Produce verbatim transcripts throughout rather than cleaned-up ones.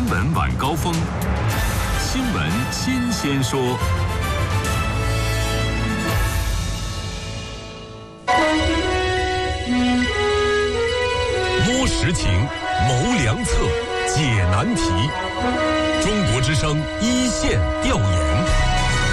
闻晚高峰，新闻新鲜说。 摸实情，谋良策，解难题。中国之声一线调研。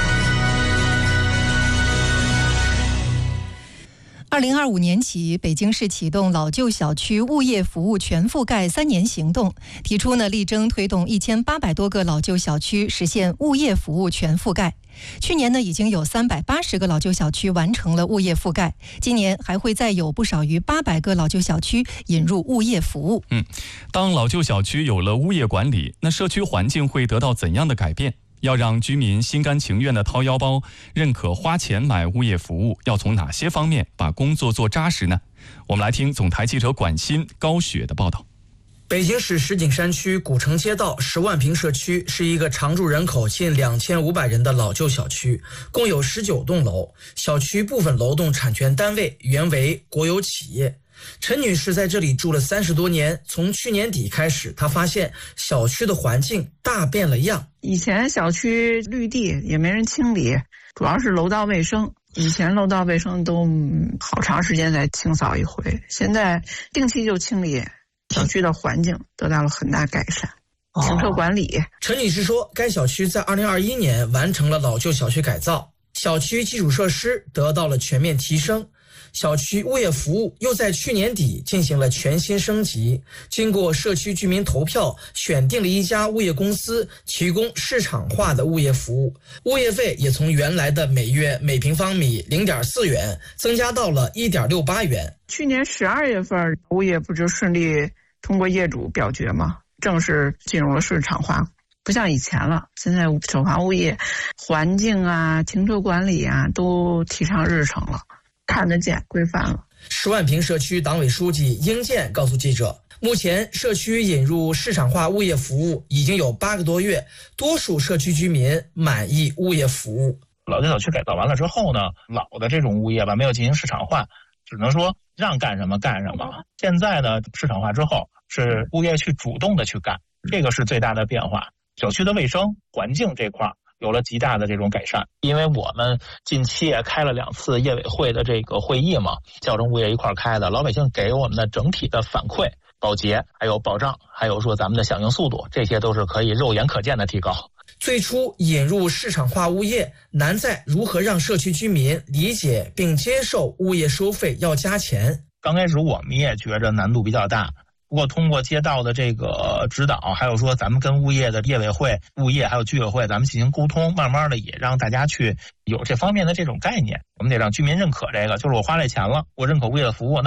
二零二五年起，北京市启动老旧小区物业服务全覆盖三年行动，提出呢力争推动一千八百多个老旧小区实现物业服务全覆盖。去年呢已经有三百八十个老旧小区完成了物业覆盖，今年还会再有不少于八百个老旧小区引入物业服务。 嗯，当老旧小区有了物业管理，那社区环境会得到怎样的改变？要让居民心甘情愿地掏腰包，认可花钱买物业服务，要从哪些方面把工作做扎实呢？我们来听总台记者管欣、高雪的报道。 北京市石景山区古城街道十万平社区是一个常住人口近两千五百人的老旧小区，共有十九栋楼。小区部分楼栋产权单位原为国有企业。陈女士在这里住了三十多年，从去年底开始，她发现小区的环境大变了样。 以前小区绿地也没人清理，主要是楼道卫生。以前楼道卫生都好长时间才清扫一回，现在定期就清理，小区的环境得到了很大改善。停车管理， 陈女士说，该小区在二零二一年完成了老旧小区改造，小区基础设施得到了全面提升。小区物业服务又在去年底进行了全新升级，经过社区居民投票，选定了一家物业公司提供市场化的物业服务，物业费也从原来的每月每平方米 零点四元增加到了 一点六八元。 去年十二月份，物业不就顺利通过业主表决吗？正式进入了市场化，不像以前了。现在首发物业环境啊、停车管理啊都提上日程了，看得见规范了。 十万平社区党委书记英健告诉记者，目前社区引入市场化物业服务已经有八个多月，多数社区居民满意物业服务。 老旧小区改造完了之后呢，老的这种物业吧没有进行市场化，只能说让干什么干什么。现在呢，市场化之后是物业去主动的去干，这个是最大的变化。小区的卫生环境这块有了极大的这种改善，因为我们近期也开了两次业委会的这个会议嘛，校正物业一块开的，老百姓给我们的整体的反馈、保洁还有保障，还有说咱们的响应速度，这些都是可以肉眼可见的提高。 最初引入市场化物业，难在如何让社区居民理解并接受物业收费要加钱。 刚开始我们也觉着难度比较大，不过通过街道的这个指导，还有说咱们跟物业的业委会、物业还有居委会咱们进行沟通，慢慢的也让大家去有这方面的这种概念。我们得让居民认可这个，就是我花这钱了，我认可物业的服务，那